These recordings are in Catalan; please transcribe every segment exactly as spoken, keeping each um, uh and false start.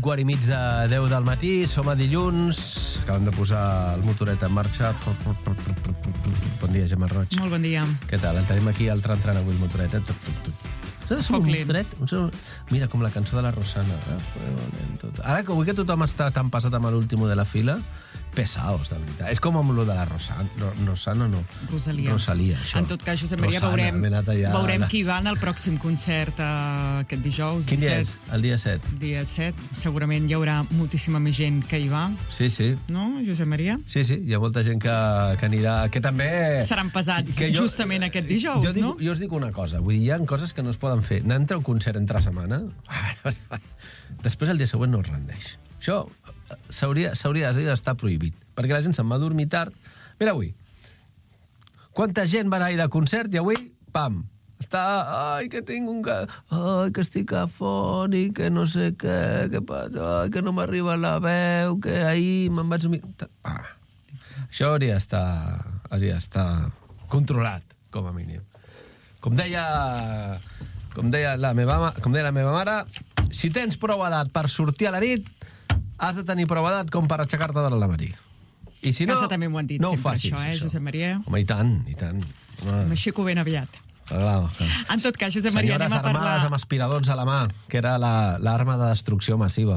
quart i mig de deu del matí, som a dilluns, acabem de posar el motoret en marxa. Bon dia, Gemma Roig. Molt bon dia. Què tal? El tenim aquí al tran-tran avui, el motoret. Eh? Tuc, tuc, tuc. Som un motoret? Mira, com la cançó de la Rosana. Ara que avui que tothom està tan passat amb l'último de la fila, pesaos, de veritat. És com amb lo de la Rosana. Rosana no. Rosalia. Rosalia, això. En tot cas, Josep Maria, veurem, veurem qui va en el pròxim concert uh, aquest dijous. Quin dia és? El dia set. Dia set. Segurament hi haurà moltíssima més gent que hi va. Sí, sí. No, Josep Maria? Sí, sí. Hi ha molta gent que, que anirà... Que també... Seran pesats jo, justament aquest dijous, jo dic, no? Jo us dic una cosa. Vull dir, hi ha coses que no es poden fer. Anar a un concert entre setmana... Després el dia següent no es rendeix. Això s'hauria d'estar prohibit, perquè la gent se'n va dormir tard. Mira avui, quanta gent va anar de concert i avui, pam, està, ai, que tinc un... Ai, que estic afònic, que no sé què, que passa, ai, que no m'arriba la veu, que ahir me'n vaig dormir... Ah, això hauria d'estar, hauria d'estar controlat, com a mínim. Com deia, com deia la meva, com deia la meva mare, si tens prou edat per sortir a la nit, has de tenir prou edat com per aixecar-te d'hora al matí. I si no, Casa també m'ho han dit no sempre, facis, això, eh, això. Josep Maria? Home, i tant, i tant. Ah. M'aixeco ben aviat. Clar, clar. En tot cas, Josep Maria, Senyores anem a parlar... armades amb aspiradors a la mà, que era l'arma de destrucció massiva.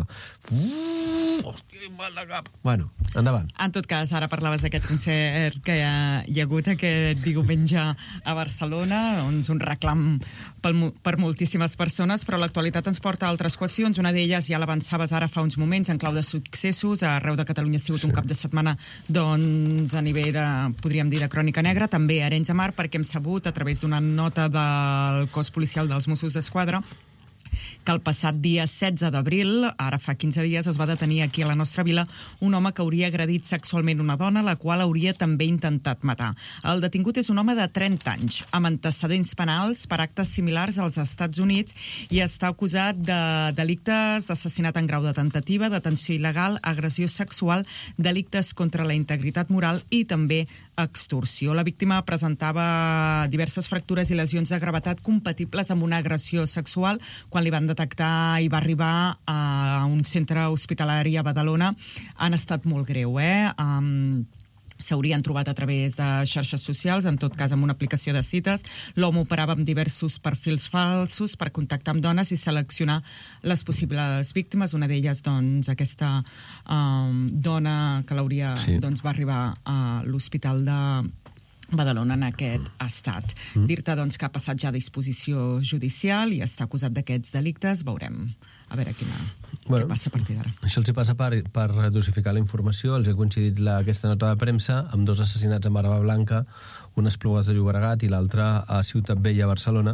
Uh, hòstia, mal de cap. Bueno, endavant. En tot cas, ara parlaves d'aquest concert que hi ha, hi ha hagut aquest diumenge a Barcelona, doncs un reclam pel, per moltíssimes persones, però l'actualitat ens porta a altres qüestions. Una d'elles, ja l'avançaves ara fa uns moments, en clau de successos, arreu de Catalunya ha sigut sí. un cap de setmana doncs, a nivell de, podríem dir, de crònica negra, també a Arenys de Mar, perquè hem sabut, a través d'una nota del cos policial dels Mossos d'Esquadra, que el passat dia setze d'abril, ara fa quinze dies, es va detenir aquí a la nostra vila un home que hauria agredit sexualment una dona, la qual hauria també intentat matar. El detingut és un home de trenta anys, amb antecedents penals per actes similars als Estats Units i està acusat de delictes d'assassinat en grau de tentativa, detenció il·legal, agressió sexual, delictes contra la integritat moral i també extorsió. La víctima presentava diverses fractures i lesions de gravetat compatibles amb una agressió sexual. Quan li van detectar i va arribar a un centre hospitalari a Badalona, han estat molt greu, eh? Um, s'haurien trobat a través de xarxes socials, en tot cas amb una aplicació de cites. L'home operava amb diversos perfils falsos per contactar amb dones i seleccionar les possibles víctimes. Una d'elles, doncs, aquesta um, dona que l'hauria, sí. doncs, va arribar a l'hospital de Badalona en aquest estat. Mm. Dir-te, doncs, que ha passat ja a disposició judicial i està acusat d'aquests delictes. Veurem a veure quina, bueno, què passa a partir d'ara. Això els hi passa per, per dosificar la informació. Els he coincidit la, aquesta nota de premsa amb dos assassinats en Barba Blanca, un a Esplugues de Llobregat i l'altre a Ciutat Vella, a Barcelona.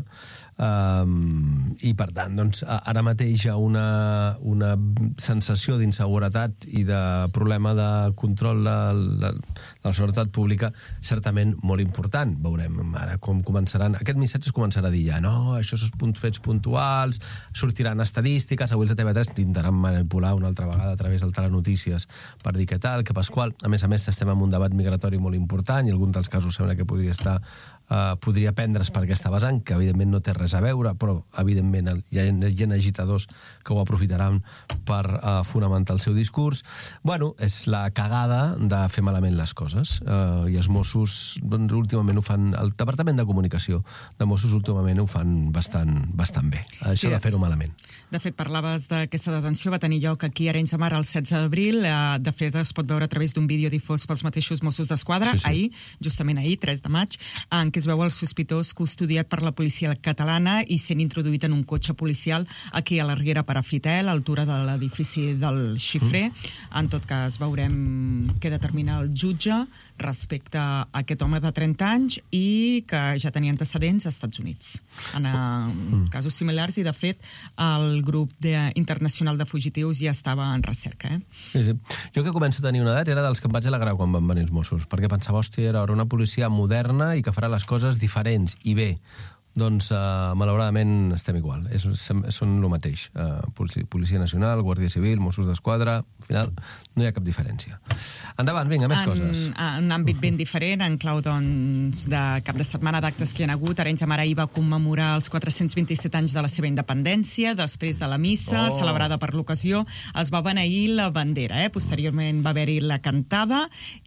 Um, I, per tant, doncs, ara mateix hi ha una, una sensació d'inseguretat i de problema de control de la, de la seguretat pública certament molt important. Veurem ara com començaran. Aquest missatge es començarà a dir ja, no, això són fets puntuals, sortiran estadístiques, avui els de T V tres intentaran manipular una altra vegada a través del Telenotícies per dir què tal, que Pasqual. A més a més, estem en un debat migratori molt important i en algun dels casos sembla que podria estar Uh, podria prendre's per aquesta vessant, que evidentment no té res a veure, però evidentment hi ha gent agitadors que ho aprofitaran per uh, fonamentar el seu discurs. Bueno, és la cagada de fer malament les coses, uh, i els Mossos doncs, últimament ho fan, el Departament de Comunicació de Mossos últimament ho fan bastant, bastant bé, això sí, de fer-ho malament. De fet, parlaves d'aquesta detenció, va tenir lloc aquí a Arenys de Mar el setze d'abril, uh, de fet es pot veure a través d'un vídeo difós pels mateixos Mossos d'Esquadra, sí, sí. ahir, justament ahir, tres de maig, en què es veu el sospitós custodiat per la policia catalana i sent introduït en un cotxe policial aquí a la Riera Parafitel, a l'altura de l'edifici del Xifrer. Mm. En tot cas, veurem què determina el jutge respecte a aquest home de trenta anys i que ja tenia antecedents als Estats Units en mm. casos similars, i de fet el grup de, internacional de fugitius ja estava en recerca. Eh? Sí, sí. Jo que començo a tenir una edat era dels que em vaig alegrar quan van venir els Mossos, perquè pensava, hòstia, era una policia moderna i que farà les coses diferents i bé. doncs uh, malauradament estem igual. És, són el mateix. Uh, Policia, Policia Nacional, Guàrdia Civil, Mossos d'Esquadra, al final no hi ha cap diferència. Endavant, vinga, més en, coses. En un àmbit ben diferent, en clau doncs, de cap de setmana d'actes que hi ha hagut, Arenys de Mar ahir va commemorar els quatre-cents vint-i-set anys de la seva independència. Després de la missa, oh. celebrada per l'ocasió, es va beneir la bandera. Eh? Posteriorment va haver-hi la cantada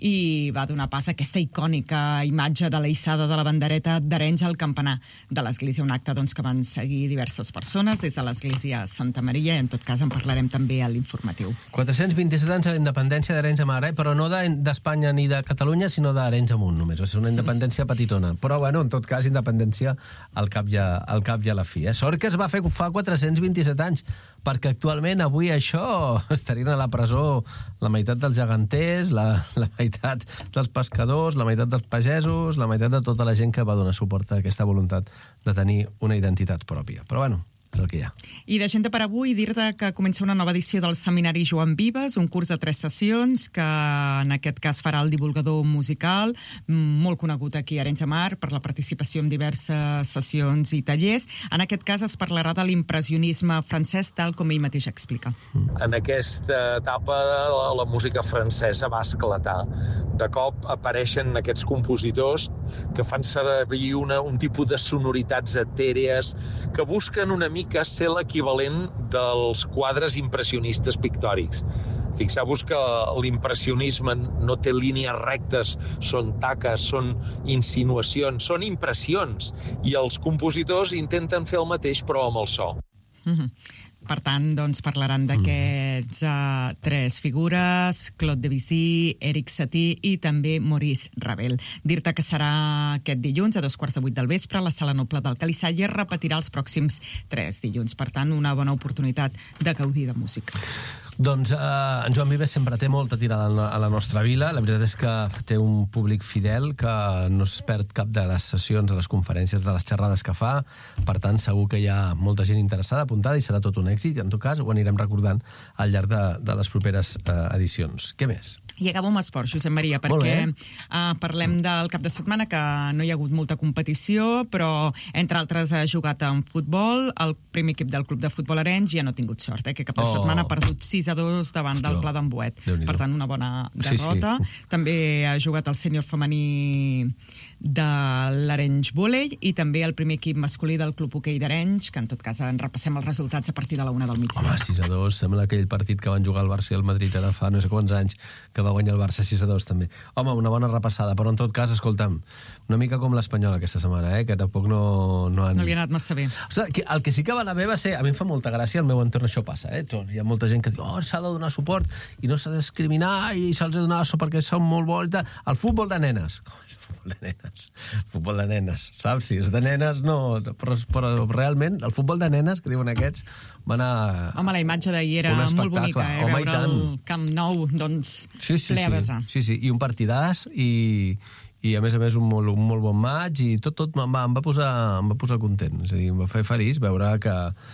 i va donar pas a aquesta icònica imatge de la hissada de la bandereta d'Arenys al campanar de l'església, un acte doncs, que van seguir diverses persones des de l'església Santa Maria, i en tot cas en parlarem també a l'informatiu. quatre-cents vint-i-set anys a la independència d'Arenys de Mar, eh? Però no d'Espanya ni de Catalunya, sinó d'Arenys Amunt només. Va ser una independència petitona. Però, bueno, en tot cas, independència al cap i a, al cap i a la fi. Eh? Sort que es va fer fa quatre-cents vint-i-set anys, perquè actualment, avui, això, estarien a la presó la meitat dels geganters, la, la meitat dels pescadors, la meitat dels pagesos, la meitat de tota la gent que va donar suport a aquesta voluntat de tenir una identitat pròpia. Però, bueno, és el que hi ha. I d'agenda per avui, dir-te que comença una nova edició del Seminari Joan Vives, un curs de tres sessions que en aquest cas farà el divulgador musical, molt conegut aquí a Arenys de Mar per la participació en diverses sessions i tallers. En aquest cas es parlarà de l'impressionisme francès, tal com ell mateix explica. En aquesta etapa la, la música francesa va esclatar. De cop apareixen aquests compositors que fan servir una, un tipus de sonoritats etèrees que busquen una mica ser l'equivalent dels quadres impressionistes pictòrics. Fixeu-vos que l'impressionisme no té línies rectes, són taques, són insinuacions, són impressions, i els compositors intenten fer el mateix però amb el so. Mm-hmm. Per tant, doncs, parlaran d'aquests uh, tres figures, Claude Debussy, Éric Satie i també Maurice Ravel. Dir-te que serà aquest dilluns a dos quarts de vuit del vespre a la Sala Noble del Calissar i es repetirà els pròxims tres dilluns. Per tant, una bona oportunitat de gaudir de música. Doncs eh, en Joan Vives sempre té molta tirada a la nostra vila. La veritat és que té un públic fidel que no es perd cap de les sessions, de les conferències, de les xerrades que fa. Per tant, segur que hi ha molta gent interessada, apuntada, i serà tot un èxit. En tot cas, ho anirem recordant al llarg de, de les properes eh, edicions. Què més? I acabo amb esport, Josep Maria, perquè uh, parlem del cap de setmana, que no hi ha hagut molta competició, però, entre altres, ha jugat en futbol. El primer equip del Club de Futbol Arenys ja no ha tingut sort, eh, que cap de oh. setmana ha perdut sis a dos davant Hòstia. del Pla d'Embuet. Per tant, una bona derrota. Sí, sí. També ha jugat el sènior femení de l'Arenys Volley i també el primer equip masculí del Club Hoquei d'Arenys, que en tot cas en repassem els resultats a partir de la una del migdia. Home, sis a dos, sembla aquell partit que van jugar el Barça i el Madrid ara fa no sé quants anys, que va guanyar el Barça sis a dos també. Home, una bona repassada, però en tot cas, escolta'm, una mica com l'Espanyol aquesta setmana, eh? Que tampoc no, no han... No li ha anat massa bé. O sigui, el que sí que va anar bé va ser... A mi em fa molta gràcia, al meu entorn això passa, eh? Hi ha molta gent que diu, oh, s'ha de donar suport i no s'ha de discriminar i se'ls ha de donar suport perquè són molt bons i tal. El futbol de nenes. Futbol de nenes. Futbol de nenes. Saps? Si és de nenes, no... Però, però realment, el futbol de nenes, que diuen aquests, va anar... Home, la imatge d'ahir era molt bonica, eh? Home, veure el Camp Nou, doncs, sí, sí, ple a vessar. Sí, sí, i un partidàs, i, i a més a més un molt, un molt bon maig, i tot, tot em va, em va, posar, em va posar content. És a dir, em va fer feliç veure que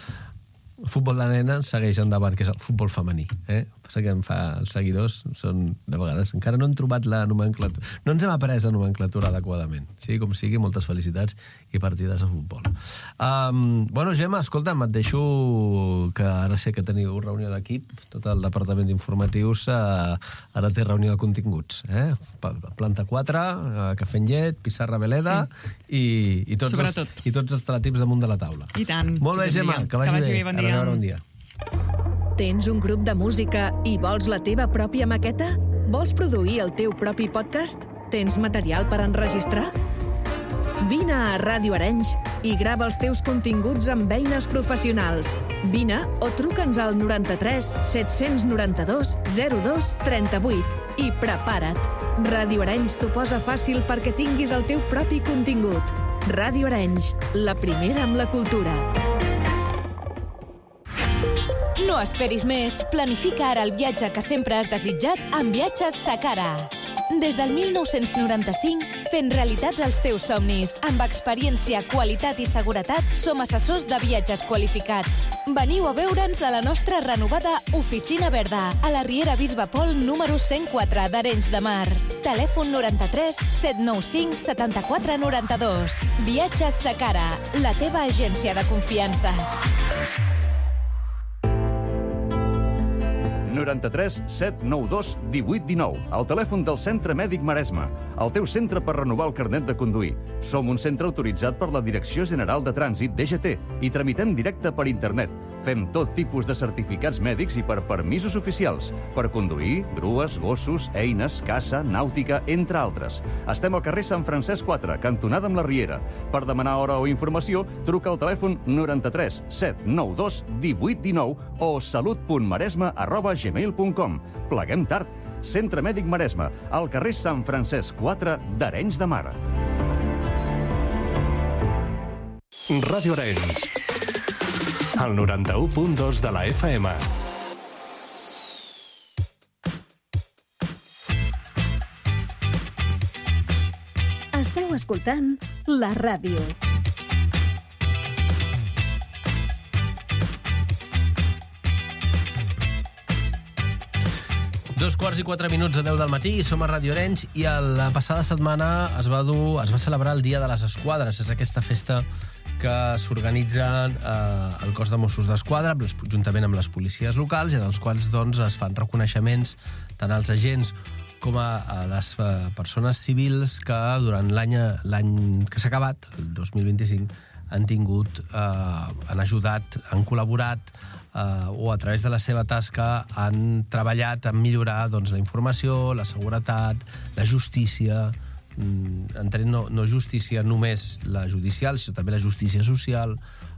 el futbol de nenes segueix endavant, que és el futbol femení. Eh? Passa que em fa els seguidors, són, de vegades, encara no hem trobat la nomenclatura, no ens hem après la nomenclatura adequadament. Sí, com sigui, moltes felicitats i partides de futbol. Um, bueno, Gemma, escolta'm, et deixo que ara sé que teniu reunió d'equip, tot el departament d'informatius uh, ara té reunió de continguts. Eh? Planta quatre, uh, cafè amb llet, pissarra veleda, sí. i, i, tots els, i tots els teletips damunt de la taula. I tant. Molt bé, Gemma, que vagi, que vagi bé. bé. Bon dia. A veure un dia. Tens un grup de música i vols la teva pròpia maqueta? Vols produir el teu propi podcast? Tens material per enregistrar? Vine a Ràdio Arenys i grava els teus continguts amb eines professionals. Vine o truca'ns al noranta-tres set-cents noranta-dos zero dos trenta-vuit i prepara't. Ràdio Arenys t'ho posa fàcil perquè tinguis el teu propi contingut. Ràdio Arenys, la primera amb la cultura. No esperis més. Planifica ara el viatge que sempre has desitjat amb Viatges Sacara. Des del mil nou-cents noranta-cinc, fent realitats els teus somnis. Amb experiència, qualitat i seguretat, som assessors de viatges qualificats. Veniu a veure'ns a la nostra renovada Oficina Verda, a la Riera Bisbe Pol número cent quatre d'Arenys de Mar. Telèfon noranta-tres set nou cinc setanta-quatre noranta-dos. Viatges Sacara, la teva agència de confiança. noranta-tres set nou dos divuit dinou, el telèfon del Centre Mèdic Maresme, el teu centre per renovar el carnet de conduir. Som un centre autoritzat per la Direcció General de Trànsit, D G T, i tramitem directe per internet. Fem tot tipus de certificats mèdics i per permisos oficials, per conduir, grues, gossos, eines, caça, nàutica, entre altres. Estem al carrer Sant Francesc quatre, cantonada amb la Riera. Per demanar hora o informació, truca al telèfon noranta-tres set nou dos divuit dinou o salut punt maresme arroba gmail punt com. Pleguem tard. Centre Mèdic Maresme, al carrer Sant Francesc quatre d'Arenys de Mar. Ràdio Arenys, el noranta-u punt dos de la F M. Esteu escoltant la ràdio. Dos quarts i quatre minuts a deu del matí, som a Ràdio Arenys i la passada setmana es va dur, es va celebrar el Dia de les Esquadres. És aquesta festa que s'organitza eh, el cos de Mossos d'Esquadra, juntament amb les policies locals, i en els quals doncs, es fan reconeixements tant als agents com a, a les uh, persones civils que durant l'any l'any que s'ha acabat, el dos mil vint-i-cinc, han tingut, eh, han ajudat, han col·laborat eh, o a través de la seva tasca han treballat en millorar doncs, la informació, la seguretat, la justícia, entenent no, no justícia només la judicial, sinó també la justícia social,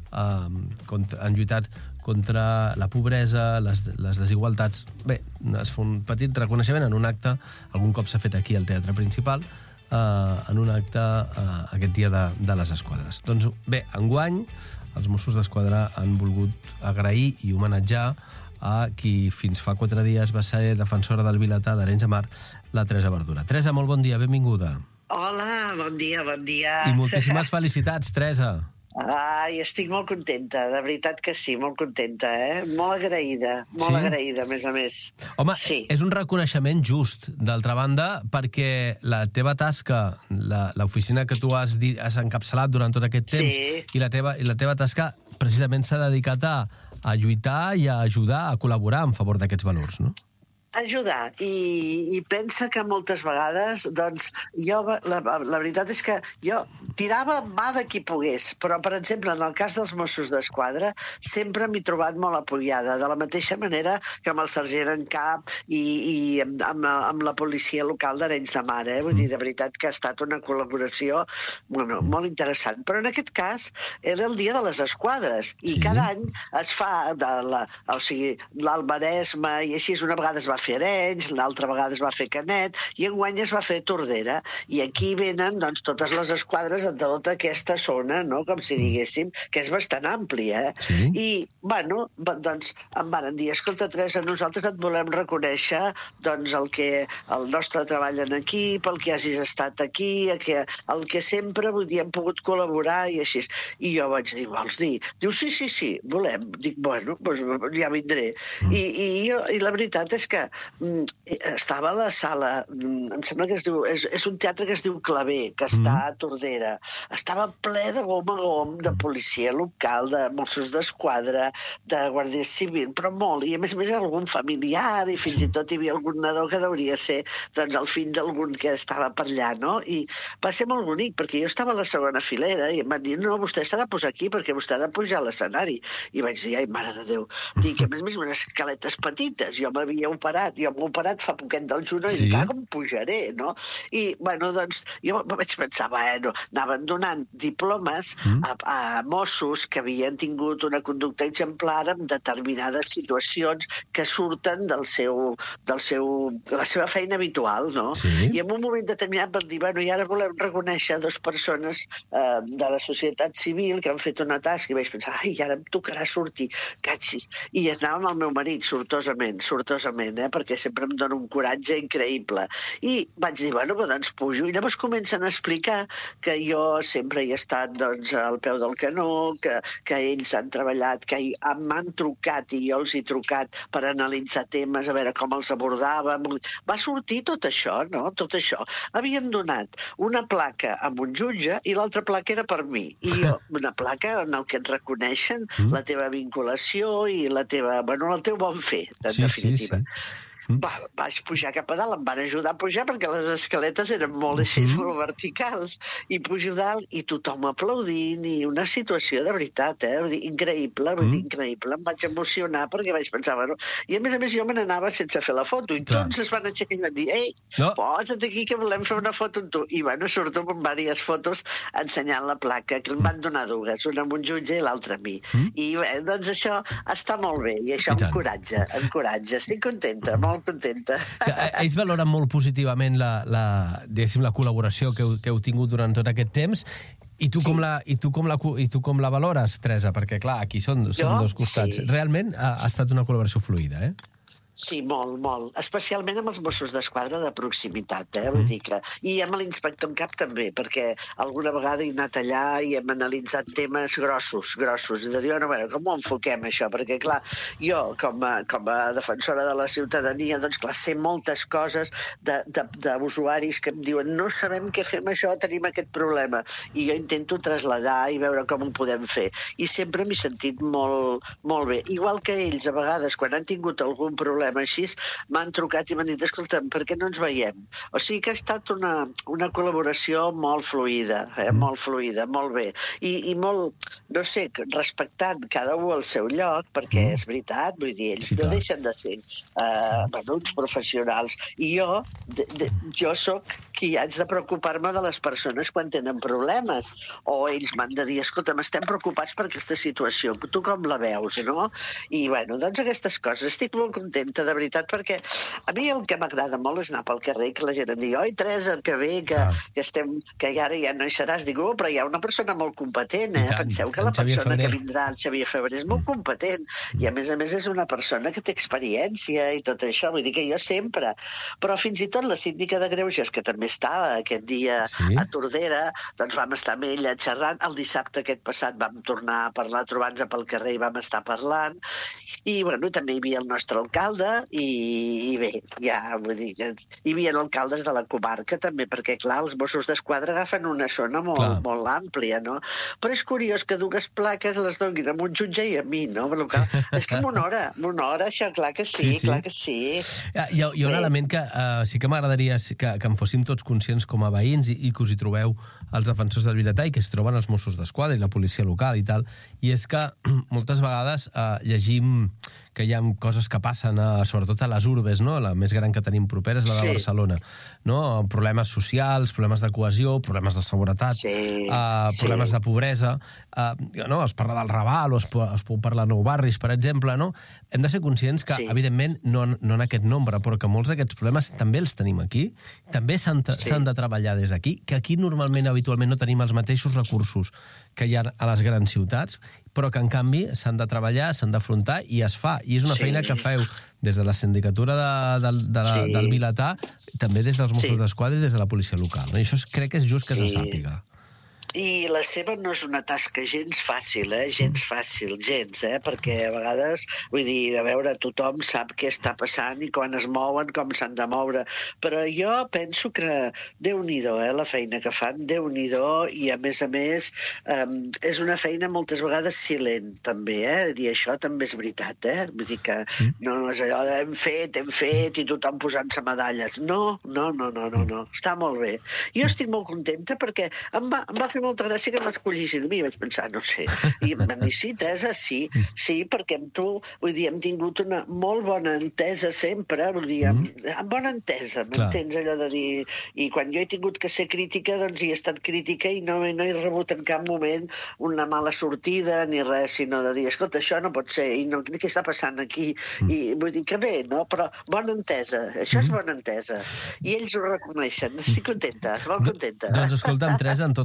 eh, contra, han lluitat contra la pobresa, les, les desigualtats. Bé, es fa un petit reconeixement en un acte, algun cop s'ha fet aquí al Teatre Principal, eh, en un acte eh, aquest dia de, de les esquadres. Doncs bé, enguany, els Mossos d'Esquadra han volgut agrair i homenatjar a qui fins fa quatre dies va ser defensora del Vilatà d'Arenys de Mar, la Teresa Verdura. Teresa, molt bon dia, benvinguda. Hola, bon dia, bon dia. I moltíssimes felicitats, Teresa. Ai, estic molt contenta, de veritat que sí, molt contenta, eh? Molt agraïda, molt sí? agraïda, a més a més. Home, sí. És un reconeixement just, d'altra banda, perquè la teva tasca, l'oficina que tu has, has encapçalat durant tot aquest temps, sí. i, la teva, i la teva tasca precisament s'ha dedicat a, a lluitar i a ajudar, a col·laborar en favor d'aquests valors, no? Ajudar, i, i pensa que moltes vegades, doncs, jo, la, la veritat és que jo tirava mà de qui pogués, però, per exemple, en el cas dels Mossos d'Esquadra, sempre m'he trobat molt apoyada, de la mateixa manera que amb el sergent en cap i, i amb, amb la policia local d'Arenys de Mar, eh? Vull dir, de veritat que ha estat una col·laboració, bueno, molt interessant. Però en aquest cas era el dia de les esquadres, i sí. cada any es fa, de la, o sigui, l'Albaresme, i així una vegada es va fer Arenys, l'altra vegada es va fer Canet, i enguany es va fer Tordera. I aquí venen, doncs, totes les esquadres de tota aquesta zona, no?, com si diguéssim, que és bastant àmplia, eh? Sí. I, bueno, doncs, em van dir, escolta, Teresa, nosaltres et volem reconèixer, doncs, el que, el nostre treball en equip, el que hagis estat aquí, el que, el que sempre, vull dir, hem pogut col·laborar i així. I jo vaig dir, vols dir? Diu, sí, sí, sí, volem. Dic, bueno, doncs ja vindré. I, i, jo, i la veritat és que estava a la sala, em sembla que es diu, és, és un teatre que es diu Clavé, que està a Tordera. Estava ple de gom a gom, de policia local, de Mossos d'Esquadra, de Guàrdia Civil, però molt, i a més a més algun familiar, i fins i tot hi havia algun nadó que hauria ser, doncs, el fill d'algun que estava per allà, no? I va ser molt bonic, perquè jo estava a la segona filera i em van dir, no, vostè s'ha de posar aquí perquè vostè ha de pujar a l'escenari. I vaig dir, ai, mare de Déu, dic, a més a més unes escaletes petites, jo m'havia operat, jo m'he operat fa poquet del juno sí? i dic, ah, com pujaré, no? I, bueno, doncs, jo vaig pensar, bueno, anaven donant diplomes mm. a, a Mossos que havien tingut una conducta exemplar en determinades situacions que surten del seu, del seu, de la seva feina habitual, no? Sí. I en un moment determinat van dir, bueno, i ara volem reconèixer dues persones eh, de la societat civil que han fet una tasca, i vaig pensar, ai, ara em tocarà sortir, catxis. I anava amb el meu marit, sortosament, sortosament, eh? perquè sempre em dona un coratge increïble. I vaig dir, bueno, doncs pujo. I llavors comencen a explicar que jo sempre he estat doncs, al peu del canó, que, que ells han treballat, que m'han trucat i jo els he trucat per analitzar temes, a veure com els abordàvem. Va sortir tot això, no? Tot això. Havien donat una placa amb un jutge i l'altra placa era per mi. I jo, una placa en el que et reconeixen mm. la teva vinculació i la teva, bueno, el teu bon fer, en sí, definitiva. Sí, sí. Va, vaig pujar cap a dalt, em van ajudar a pujar perquè les escaletes eren molt així, mm. molt verticals, i pujo dalt i tothom aplaudint, i una situació de veritat, eh? Vull dir, increïble, vull dir, increïble. Em vaig emocionar perquè vaig pensar, bueno, i a més a més jo me n'anava sense fer la foto, i Clar. tots es van aixecar i van dir, ei, no. posa't aquí que volem fer una foto amb tu. I bueno, surto amb diverses fotos ensenyant la placa, que em van donar dues, una amb un jutge i l'altra a mi. Mm. I bé, doncs això està molt bé, i això I encoratja, encoratja. Estic contenta, molt contenta. Que, ells valoren molt positivament la, la, diguéssim, la col·laboració que heu, que heu tingut durant tot aquest temps. I tu, sí. com la, i, tu com la, I tu com la valores, Teresa? Perquè, clar, aquí són, són dos costats. Sí. Realment ha, ha estat una col·laboració fluida, eh? Sí, molt, molt. Especialment amb els Mossos d'Esquadra de proximitat, eh? Vull dir que... I amb l'inspector en cap també, perquè alguna vegada he anat allà i hem analitzat temes grossos, grossos, i de dir, bueno, bueno, com ho enfoquem, això? Perquè, clar, jo, com a, com a defensora de la ciutadania, doncs, clar, sé moltes coses d'usuaris que em diuen no sabem què fer amb això, tenim aquest problema. I jo intento traslladar i veure com ho podem fer. I sempre m'he sentit molt, molt bé. Igual que ells, a vegades, quan han tingut algun problema així, m'han trucat i m'han dit, escolta'm, per què no ens veiem? O sigui que ha estat una, una col·laboració molt fluida, eh? mm. molt fluida, molt bé. I, i molt, no sé, respectant cada un al seu lloc, perquè mm. és veritat, vull dir, ells sí, no deixen de ser uh, bueno, uns professionals. I jo, de, de, jo sóc qui haig de preocupar-me de les persones quan tenen problemes. O ells m'han de dir, escolta'm, estem preocupats per aquesta situació, tu com la veus, no? I, bueno, doncs aquestes coses. Estic molt contenta, de veritat, perquè a mi el que m'agrada molt és anar pel carrer, que la gent em digui, oi, Teresa, que bé, que, ah. que, estem, que ara ja no hi seràs. Dic, oh, però hi ha una persona molt competent, eh? Penseu que la persona que vindrà, el Xavier Febrer, és molt competent, i a més a més és una persona que té experiència i tot això, vull dir que jo sempre. Però fins i tot la síndica de Greuges, que també estava aquest dia sí? a Tordera, doncs vam estar amb ella xerrant. El dissabte aquest passat vam tornar a parlar, trobant-nos pel carrer i vam estar parlant. I, bueno, també hi havia el nostre alcalde, i, i bé, ja, vull dir, hi havia alcaldes de la comarca també, perquè, clar, els Mossos d'Esquadra agafen una zona molt, molt àmplia, no? Però és curiós que dues plaques les donin a un jutge i a mi, no? És que m'honora, m'honora, això, clar que sí, sí, sí. clar que sí. Hi ha, hi ha un element que uh, sí que m'agradaria que, que en fóssim tots conscients com a veïns i, i que us hi trobeu els defensors del Vilatà i que es troben els Mossos d'Esquadra i la policia local i tal, i és que moltes vegades uh, llegim que hi ha coses que passen, a, sobretot a les urbes, no? La més gran que tenim propera és la de sí. Barcelona. No? Problemes socials, problemes de cohesió, problemes de seguretat, sí. uh, problemes sí. de pobresa. Uh, no? Es parla del Raval o es, es pot parlar de nou barris, per exemple. No? Hem de ser conscients que, sí. evidentment, no, no en aquest nombre, però que molts d'aquests problemes també els tenim aquí. També s'han sí. de treballar des d'aquí, que aquí normalment, habitualment, no tenim els mateixos recursos que hi ha a les grans ciutats, però que, en canvi, s'han de treballar, s'han d'afrontar i es fa. I és una sí. feina que feu des de la sindicatura de, de, de la, sí. del Vilatà, també des dels Mossos sí. d'Esquadra i des de la policia local. No? I això crec que és just que sí. se sàpiga. I la seva no és una tasca gens fàcil, eh? gens fàcil, gens, eh? perquè a vegades, vull dir, a veure, tothom sap què està passant i quan es mouen, com s'han de moure, però jo penso que Déu-n'hi-do, eh? la feina que fan, Déu-n'hi-do, i a més a més um, és una feina moltes vegades silent, també, eh? I això també és veritat, eh? Vull dir que no, no és allò de hem fet, hem fet, i tothom posant-se medalles. No, no, no, no, no, no, està molt bé. Jo estic molt contenta perquè em va, em va fer molta gràcia que m'escollissin a mi. Vaig pensar, no sé. I em van dir, sí, Teresa, sí, sí, perquè amb tu, vull dir, hem tingut una molt bona entesa sempre, vull dir, amb, amb bona entesa, m'entens allò de dir... I quan jo he tingut que ser crítica, doncs hi he estat crítica i no, no he rebut en cap moment una mala sortida ni res, sinó de dir, escolta, això no pot ser, i no, què està passant aquí? I vull dir que bé, no? Però bona entesa, això és bona entesa. I ells ho reconeixen. Estic contenta, molt contenta. Doncs escolta'm, Teresa, en tot cas,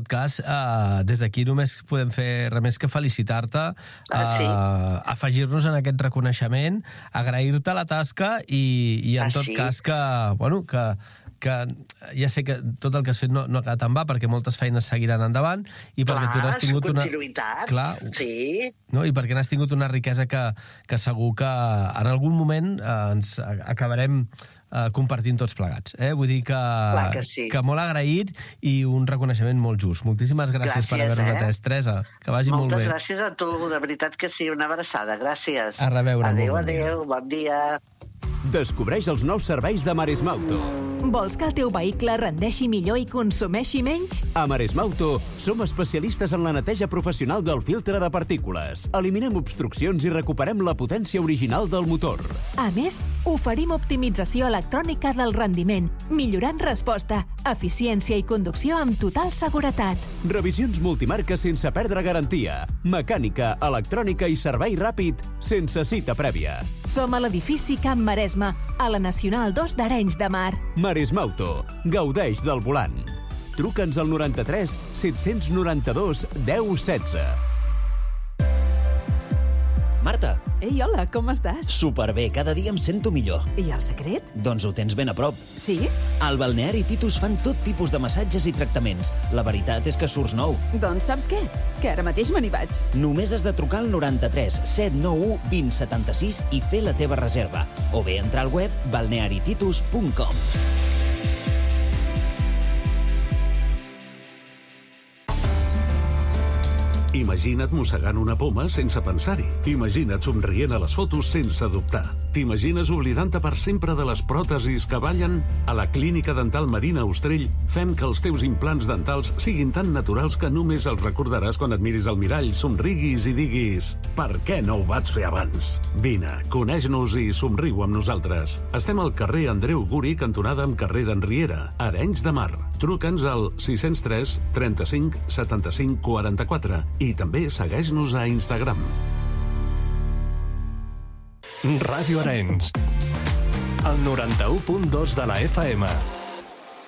uh, des d'aquí només podem fer res més que felicitar-te, Ah, sí? uh, afegir-nos en aquest reconeixement, agrair-te la tasca i, i en Ah, tot sí? cas que, bueno, que, que ja sé que tot el que has fet no, no ha quedat en va, perquè moltes feines seguiran endavant i perquè tu Clar, n'has tingut una... continuïtat. Clar, Sí. no? I perquè n'has tingut una riquesa que, que segur que en algun moment eh, ens acabarem eh, compartint tots plegats. Eh? Vull dir que, Clar que sí. que molt agraït i un reconeixement molt just. Moltíssimes gràcies, Gràcies, per haver-nos eh? atès, Teresa. Que vagi Moltes molt bé. gràcies a tu, de veritat que sí, una abraçada. Gràcies. A reveure, Adéu, molt bon dia. adéu, bon dia. Descobreix els nous serveis de Maresmauto. Vols que el teu vehicle rendeixi millor i consumeixi menys? A Maresmauto som especialistes en la neteja professional del filtre de partícules. Eliminem obstruccions i recuperem la potència original del motor. A més, oferim optimització electrònica del rendiment, millorant resposta, eficiència i conducció amb total seguretat. Revisions multimarques sense perdre garantia. Mecànica, electrònica i servei ràpid sense cita prèvia. Som a l'edifici Camp Maresme, a la Nacional dos d'Arenys de Mar. Maresmauto. Gaudeix del volant. Truca'ns al noranta-tres set-cents noranta-dos deu setze. Marta. Ei, hola, com estàs? Superbé, cada dia em sento millor. I el secret? Doncs ho tens ben a prop. Sí? Al balneari Titus fan tot tipus de massatges i tractaments. La veritat és que surts nou. Doncs saps què? Que ara mateix me n'hi vaig. Només has de trucar al noranta-tres set nou u vint setanta-sis i fer la teva reserva. O bé entrar al web balneari titus punt com. Imagina't mossegant una poma sense pensar-hi. Imagina't somrient a les fotos sense dubtar. T'imagines oblidant-te per sempre de les pròtesis que ballen? A la Clínica Dental Marina Ostrell fem que els teus implants dentals siguin tan naturals que només els recordaràs quan et miris al mirall, somriguis i diguis «Per què no ho vaig fer abans?» Vine, coneix-nos i somriu amb nosaltres. Estem al carrer Andreu Guri, cantonada amb carrer d'Enriera, Arenys de Mar. Truca'ns al sis zero tres trenta-cinc setanta-cinc quaranta-quatre i també segueix-nos a Instagram. Ràdio Arenys, el noranta-u punt dos de la F M.